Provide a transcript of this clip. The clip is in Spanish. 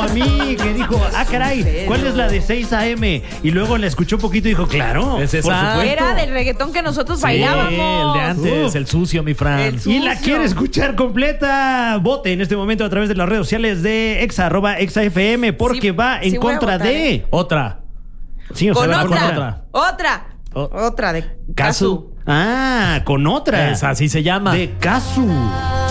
mí, que dijo, caray, ¿cuál es la de 6 a.m.? Y luego la escuchó un poquito y dijo, claro, Es esa. por supuesto. Era del reggaetón que nosotros bailábamos. El de antes, el sucio, mi Fran. El Y la sucio. quiere escuchar completa. Vote en este momento a través de las redes sociales de Exa, @ExaFM, porque Sí, va en sí voy a contra votar, de. Otra. Sí, o sea, Con va otra. otra. Otra de Casu. con otra. Esa, así se llama. De Casu.